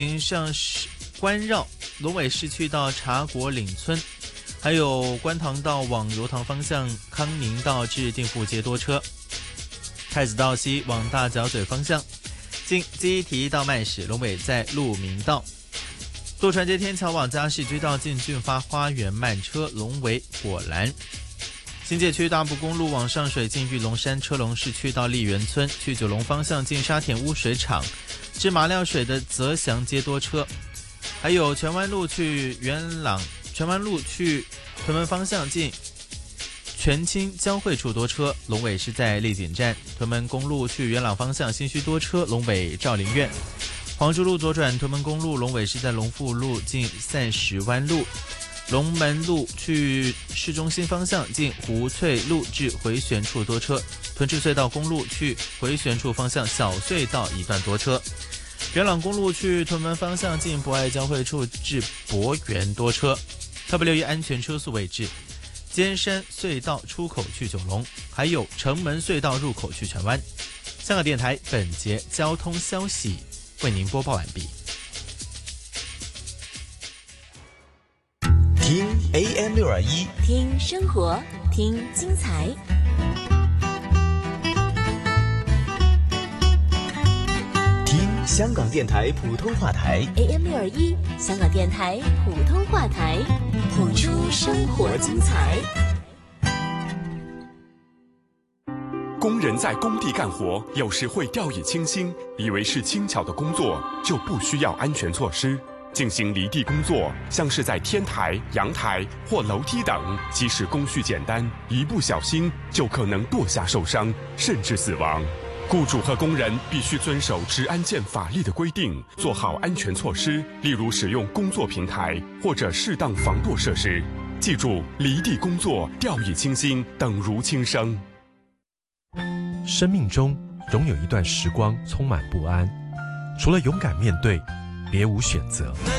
上关绕龙尾市区到茶果岭村，还有观塘道往油塘方向康宁道至定富街多车。太子道西往大角嘴方向经基堤到麦始，龙尾在鹿鸣道。渡船街天桥往嘉市居道进俊发花园慢车，龙尾果栏。新界区大埔公路往上水进玉龙山车龙市区到丽园村，去九龙方向进沙田污水厂至马料水的泽祥街多车。还有荃湾路去荃湾路去屯门方向进全清交汇处多车，龙尾是在丽景站。屯门公路去元朗方向新墟多车，龙尾兆林苑。黄竹路左转屯门公路，龙尾是在龙富路进散石湾路。龙门路去市中心方向进湖翠路至回旋处多车。屯赤隧道公路去回旋处方向小隧道一段多车。元朗公路去屯门方向进博爱交汇处至博园多车。特别留意安全车速位置，尖山隧道出口去九龙，还有城门隧道入口去荃湾。香港电台本节交通消息为您播报完毕。 听 AM621， 听生活，听精彩。 听香港电台普通话台 AM621，香港电台普通话台，谱出生活精彩。 工人在工地干活，有时会掉以轻心，以为是轻巧的工作就不需要安全措施。进行离地工作，像是在天台、阳台或楼梯等，即使工序简单，一不小心就可能堕下受伤，甚至死亡。雇主和工人必须遵守职安健法律的规定，做好安全措施，例如使用工作平台或者适当防堕设施。记住，离地工作掉以轻心，等如轻生。 生命中总有一段时光充满不安，除了勇敢面对，别无选择。